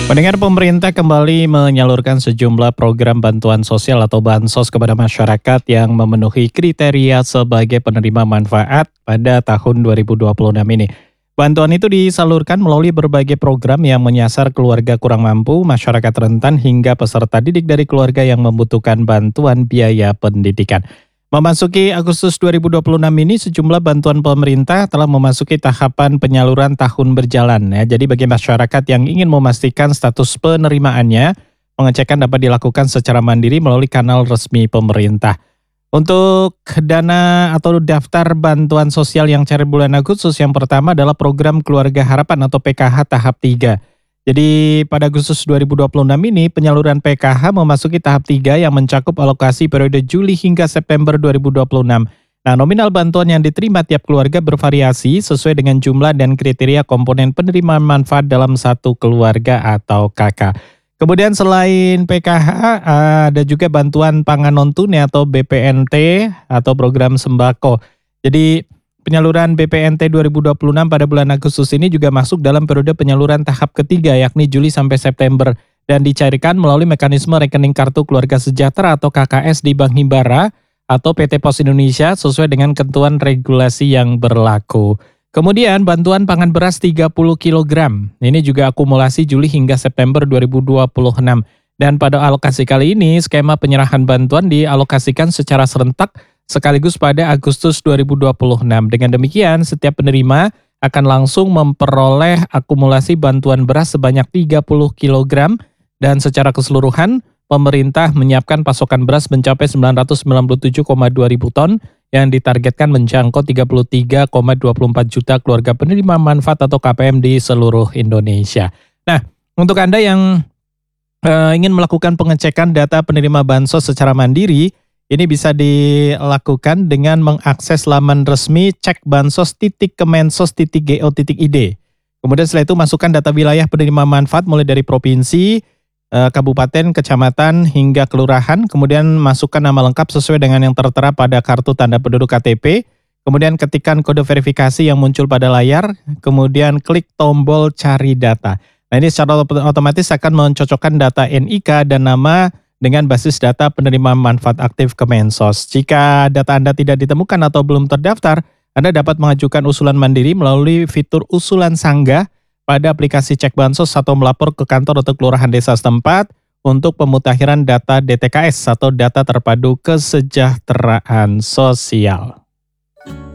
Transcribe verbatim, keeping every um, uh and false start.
Pendengar, pemerintah kembali menyalurkan sejumlah program bantuan sosial atau bansos kepada masyarakat yang memenuhi kriteria sebagai penerima manfaat pada tahun dua ribu dua puluh enam ini. Bantuan itu disalurkan melalui berbagai program yang menyasar keluarga kurang mampu, masyarakat rentan, hingga peserta didik dari keluarga yang membutuhkan bantuan biaya pendidikan. Memasuki Agustus dua ribu dua puluh enam ini, sejumlah bantuan pemerintah telah memasuki tahapan penyaluran tahun berjalan. Ya. Jadi bagi masyarakat yang ingin memastikan status penerimaannya, pengecekan dapat dilakukan secara mandiri melalui kanal resmi pemerintah. Untuk dana atau daftar bantuan sosial yang cair bulan Agustus, yang pertama adalah program Keluarga Harapan atau P K H tahap tiga. Jadi pada Agustus dua ribu dua puluh enam ini, penyaluran P K H memasuki tahap tiga yang mencakup alokasi periode Juli hingga September dua ribu dua puluh enam. Nah, nominal bantuan yang diterima tiap keluarga bervariasi sesuai dengan jumlah dan kriteria komponen penerimaan manfaat dalam satu keluarga atau K K. Kemudian selain P K H, ada juga bantuan pangan non-tunai atau B P N T atau program sembako. Jadi penyaluran B P N T dua ribu dua puluh enam pada bulan Agustus ini juga masuk dalam periode penyaluran tahap ketiga, yakni Juli sampai September, dan dicairkan melalui mekanisme rekening kartu keluarga sejahtera atau K K S di Bank Himbara atau P T Pos Indonesia sesuai dengan ketentuan regulasi yang berlaku. Kemudian bantuan pangan beras tiga puluh kilogram, ini juga akumulasi Juli hingga September dua ribu dua puluh enam. Dan pada alokasi kali ini, skema penyerahan bantuan dialokasikan secara serentak sekaligus pada Agustus dua ribu dua puluh enam. Dengan demikian, setiap penerima akan langsung memperoleh akumulasi bantuan beras sebanyak tiga puluh kilogram dan secara keseluruhan, pemerintah menyiapkan pasokan beras mencapai sembilan ratus sembilan puluh tujuh koma dua ribu ton yang ditargetkan menjangkau tiga puluh tiga koma dua empat juta keluarga penerima manfaat atau K P M di seluruh Indonesia. Nah, untuk Anda yang uh, ingin melakukan pengecekan data penerima bansos secara mandiri, ini bisa dilakukan dengan mengakses laman resmi cek bansos titik kemensos titik go titik id. Kemudian setelah itu masukkan data wilayah penerima manfaat mulai dari provinsi, kabupaten, kecamatan, hingga kelurahan. Kemudian masukkan nama lengkap sesuai dengan yang tertera pada kartu tanda penduduk K T P. Kemudian ketikkan kode verifikasi yang muncul pada layar. Kemudian klik tombol cari data. Nah, ini secara otomatis akan mencocokkan data N I K dan nama dengan basis data penerima manfaat aktif Kemensos. Jika data Anda tidak ditemukan atau belum terdaftar, Anda dapat mengajukan usulan mandiri melalui fitur usulan sanggah pada aplikasi Cek Bansos atau melapor ke kantor atau kelurahan desa setempat untuk pemutakhiran data D T K S atau Data Terpadu Kesejahteraan Sosial.